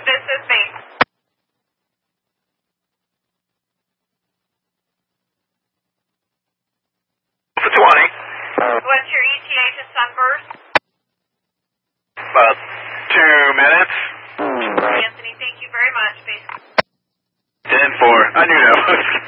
this is base. For 20. What's your ETA to sunburst? About 2 minutes. Anthony, thank you very much. Base. 10-4. I knew that was